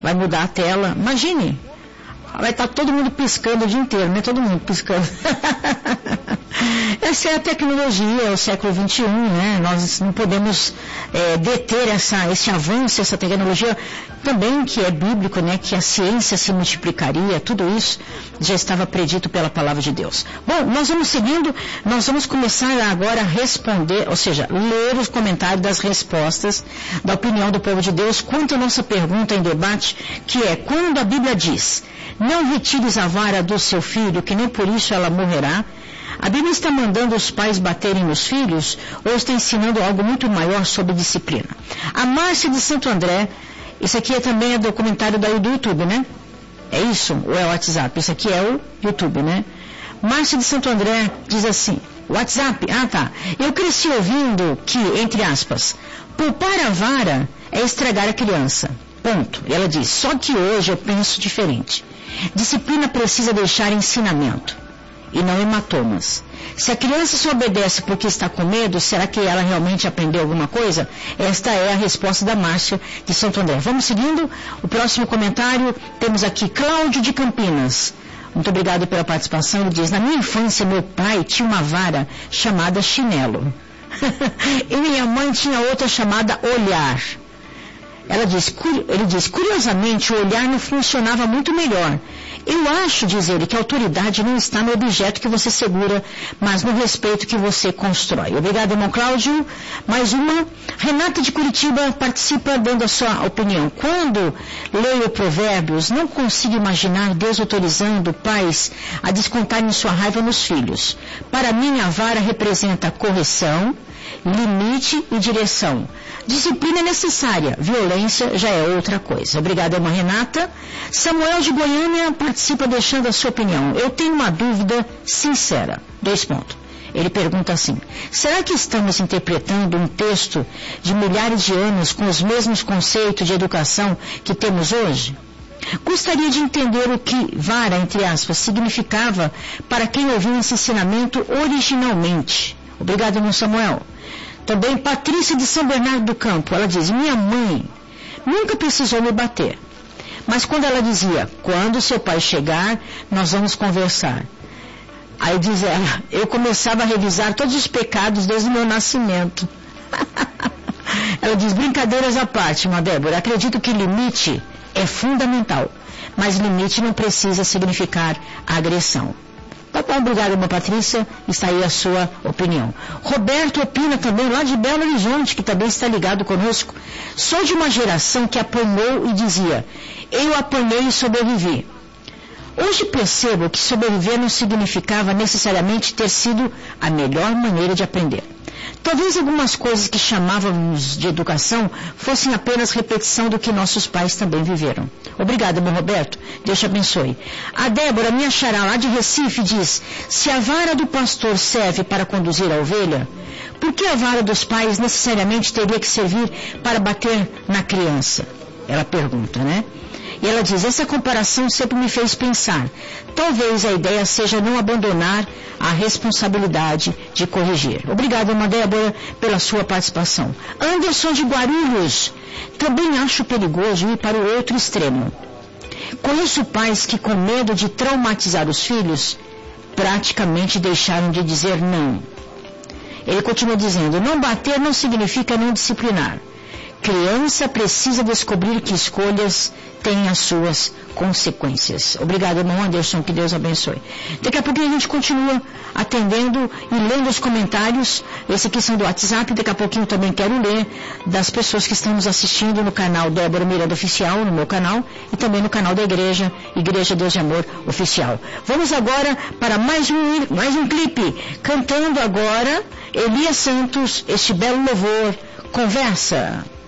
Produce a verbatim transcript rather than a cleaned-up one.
vai mudar a tela, imagine, vai estar todo mundo piscando o dia inteiro, né? Todo mundo piscando. Essa é a tecnologia, é o século vinte e um, né? Nós não podemos é, deter essa, esse avanço, essa tecnologia também que é bíblico, né? Que a ciência se multiplicaria, tudo isso já estava predito pela palavra de Deus. Bom, nós vamos seguindo, nós vamos começar agora a responder, ou seja, ler os comentários das respostas da opinião do povo de Deus quanto à nossa pergunta em debate, que é, quando a Bíblia diz, não retires a vara do seu filho, que nem por isso ela morrerá, a Bíblia está mandando os pais baterem nos filhos ou está ensinando algo muito maior sobre disciplina? A Márcia de Santo André, isso aqui é também é do comentário do YouTube, né? É isso? Ou é o WhatsApp? Isso aqui é o YouTube, né? Márcia de Santo André diz assim, WhatsApp, ah tá, eu cresci ouvindo que, entre aspas, poupar a vara é estragar a criança. Ponto. E ela diz, só que hoje eu penso diferente. Disciplina precisa deixar ensinamento e não hematomas. Se a criança só obedece porque está com medo, será que ela realmente aprendeu alguma coisa? Esta é a resposta da Márcia de Santo André. Vamos seguindo. O próximo comentário, temos aqui Cláudio de Campinas. Muito obrigado pela participação. Ele diz, na minha infância, meu pai tinha uma vara chamada chinelo. E minha mãe tinha outra chamada olhar. Ela diz, ele diz, curiosamente, o olhar não funcionava muito melhor. Eu acho, diz ele, que a autoridade não está no objeto que você segura, mas no respeito que você constrói. Obrigado, irmão Cláudio. Mais uma. Renata de Curitiba participa dando a sua opinião. Quando leio Provérbios, não consigo imaginar Deus autorizando pais a descontarem sua raiva nos filhos. Para mim, a vara representa correção, limite e direção. Disciplina é necessária, violência já é outra coisa. Obrigada, irmã Renata. Samuel de Goiânia participa deixando a sua opinião. Eu tenho uma dúvida sincera. Dois pontos. Ele pergunta assim, será que estamos interpretando um texto de milhares de anos com os mesmos conceitos de educação que temos hoje? Gostaria de entender o que vara, entre aspas, significava para quem ouviu esse ensinamento originalmente. Obrigado, irmão Samuel. Também Patrícia de São Bernardo do Campo, ela diz, minha mãe nunca precisou me bater, mas quando ela dizia, quando seu pai chegar, nós vamos conversar. Aí diz ela, eu começava a revisar todos os pecados desde o meu nascimento. Ela diz, brincadeiras à parte, irmã Débora, acredito que limite é fundamental, mas limite não precisa significar agressão. Tá bom, obrigado, irmã Patrícia, está aí a sua opinião. Roberto opina também lá de Belo Horizonte, que também está ligado conosco. Sou de uma geração que apanhou e dizia, eu apanhei e sobrevivi. Hoje percebo que sobreviver não significava necessariamente ter sido a melhor maneira de aprender. Talvez algumas coisas que chamávamos de educação fossem apenas repetição do que nossos pais também viveram. Obrigado, meu Roberto. Deus te abençoe. A Débora, minha xará lá de Recife, diz, se a vara do pastor serve para conduzir a ovelha, por que a vara dos pais necessariamente teria que servir para bater na criança? Ela pergunta, né? E ela diz, essa comparação sempre me fez pensar, talvez a ideia seja não abandonar a responsabilidade de corrigir. Obrigado, irmã Débora, pela sua participação. Anderson de Guarulhos, também acho perigoso ir para o outro extremo. Conheço pais que, com medo de traumatizar os filhos, praticamente deixaram de dizer não. Ele continua dizendo, não bater não significa não disciplinar. Criança precisa descobrir que escolhas têm as suas consequências. Obrigado, irmão Anderson, que Deus abençoe. Daqui a pouquinho a gente continua atendendo e lendo os comentários. Esses aqui são do WhatsApp, daqui a pouquinho também quero ler das pessoas que estão nos assistindo no canal Débora Miranda Oficial, no meu canal, e também no canal da Igreja, Igreja Deus de Amor Oficial. Vamos agora para mais um, mais um clipe, cantando agora Elias Santos, este belo louvor, Conversa.